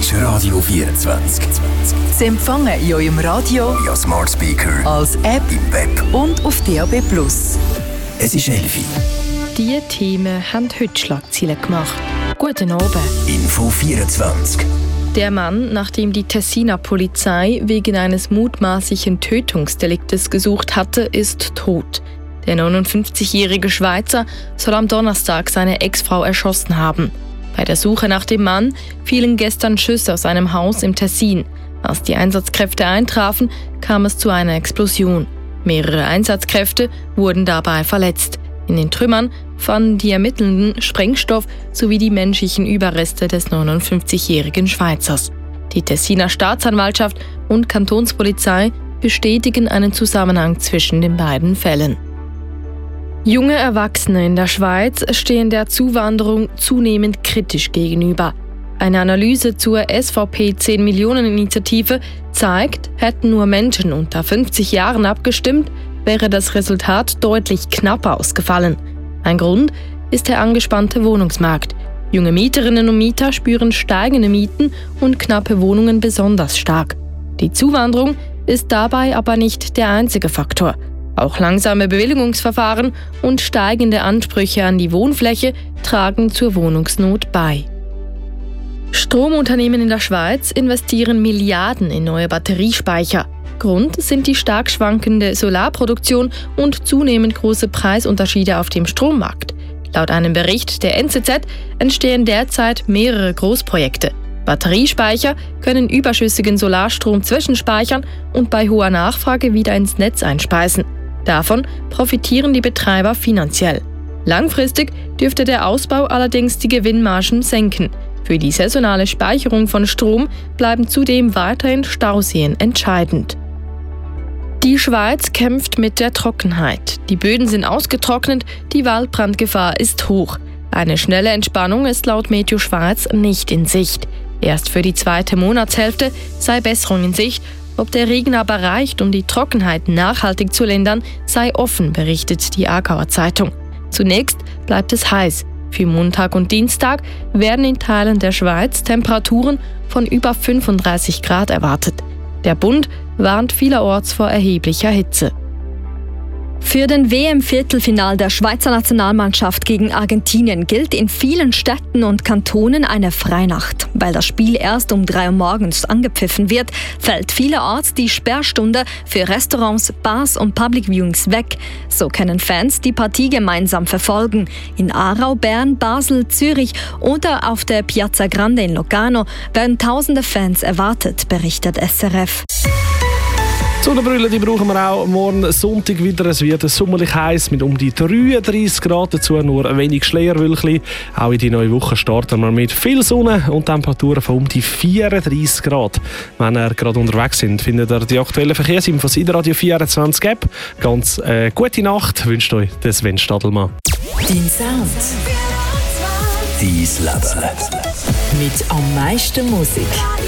ist Radio 24. Sie empfangen in eurem Radio, via Smart Speaker, als App im Web und auf DAB+. Es ist 11 Uhr. Diese Themen haben heute Schlagzeilen gemacht. Guten Abend. Info 24. Der Mann, nach dem die Tessiner Polizei wegen eines mutmaßlichen Tötungsdeliktes gesucht hatte, ist tot. Der 59-jährige Schweizer soll am Donnerstag seine Ex-Frau erschossen haben. Bei der Suche nach dem Mann fielen gestern Schüsse aus einem Haus im Tessin. Als die Einsatzkräfte eintrafen, kam es zu einer Explosion. Mehrere Einsatzkräfte wurden dabei verletzt. In den Trümmern fanden die Ermittelnden Sprengstoff sowie die menschlichen Überreste des 59-jährigen Schweizers. Die Tessiner Staatsanwaltschaft und Kantonspolizei bestätigen einen Zusammenhang zwischen den beiden Fällen. Junge Erwachsene in der Schweiz stehen der Zuwanderung zunehmend kritisch gegenüber. Eine Analyse zur SVP 10-Millionen-Initiative zeigt, hätten nur Menschen unter 50 Jahren abgestimmt, wäre das Resultat deutlich knapper ausgefallen. Ein Grund ist der angespannte Wohnungsmarkt. Junge Mieterinnen und Mieter spüren steigende Mieten und knappe Wohnungen besonders stark. Die Zuwanderung ist dabei aber nicht der einzige Faktor. Auch langsame Bewilligungsverfahren und steigende Ansprüche an die Wohnfläche tragen zur Wohnungsnot bei. Stromunternehmen in der Schweiz investieren Milliarden in neue Batteriespeicher. Grund sind die stark schwankende Solarproduktion und zunehmend große Preisunterschiede auf dem Strommarkt. Laut einem Bericht der NZZ entstehen derzeit mehrere Großprojekte. Batteriespeicher können überschüssigen Solarstrom zwischenspeichern und bei hoher Nachfrage wieder ins Netz einspeisen. Davon profitieren die Betreiber finanziell. Langfristig dürfte der Ausbau allerdings die Gewinnmargen senken. Für die saisonale Speicherung von Strom bleiben zudem weiterhin Stauseen entscheidend. Die Schweiz kämpft mit der Trockenheit. Die Böden sind ausgetrocknet, die Waldbrandgefahr ist hoch. Eine schnelle Entspannung ist laut Meteo Schweiz nicht in Sicht. Erst für die zweite Monatshälfte sei Besserung in Sicht. Ob der Regen aber reicht, um die Trockenheit nachhaltig zu lindern, sei offen, berichtet die Aargauer Zeitung. Zunächst bleibt es heiß. Für Montag und Dienstag werden in Teilen der Schweiz Temperaturen von über 35 Grad erwartet. Der Bund warnt vielerorts vor erheblicher Hitze. Für den WM-Viertelfinal der Schweizer Nationalmannschaft gegen Argentinien gilt in vielen Städten und Kantonen eine Freinacht. Weil das Spiel erst um 3 Uhr morgens angepfiffen wird, fällt vielerorts die Sperrstunde für Restaurants, Bars und Public Viewings weg. So können Fans die Partie gemeinsam verfolgen. In Aarau, Bern, Basel, Zürich oder auf der Piazza Grande in Locarno werden tausende Fans erwartet, berichtet SRF. Sonnenbrille, die brauchen wir auch morgen Sonntag wieder. Es wird sommerlich heiß mit um die 33 Grad, dazu nur ein wenig Schleierwölkchen. Auch in die neue Woche starten wir mit viel Sonne und Temperaturen von um die 34 Grad. Wenn ihr gerade unterwegs sind, findet ihr die aktuellen Verkehrsinfos in der Radio 24 App. Ganz gute Nacht wünscht euch der Sven Stadelmann. Dein Sound. Dein Leben. Mit am meisten Musik.